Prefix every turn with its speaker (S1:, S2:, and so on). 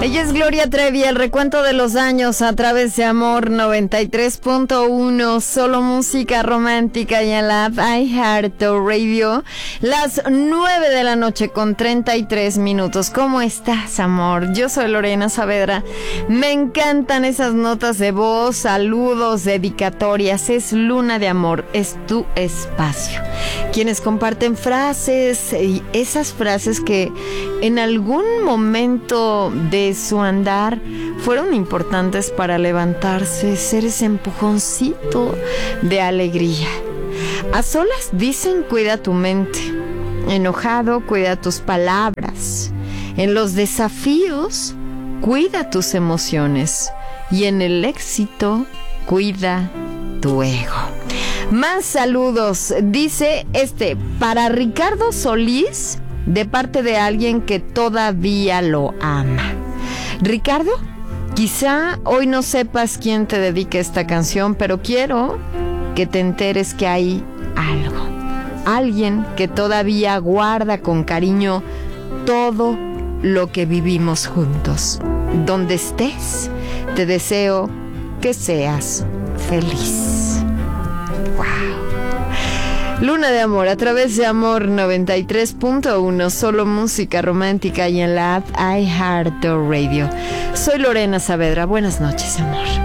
S1: Ella es Gloria Trevi, el recuento de los años a través de Amor 93.1, solo música romántica y en la app iHeartRadio, las 9 de la noche con 33 minutos. ¿Cómo estás, amor? Yo soy Lorena Saavedra. Me encantan esas notas de voz, saludos, dedicatorias. Es Luna de Amor, es tu espacio. Quienes comparten frases, y esas frases que en algún momento de su andar fueron importantes para levantarse, ser ese empujoncito de alegría. A solas dicen cuida tu mente, enojado cuida tus palabras, en los desafíos cuida tus emociones y en el éxito cuida tu ego. Más saludos, dice para Ricardo Solís, de parte de alguien que todavía lo ama. Ricardo, quizá hoy no sepas quién te dedica esta canción, pero quiero que te enteres que hay algo. Alguien que todavía guarda con cariño todo lo que vivimos juntos. Donde estés, te deseo que seas feliz. ¡Wow! Luna de Amor a través de Amor 93.1, solo música romántica y en la app iHeartRadio. Soy Lorena Saavedra. Buenas noches, amor.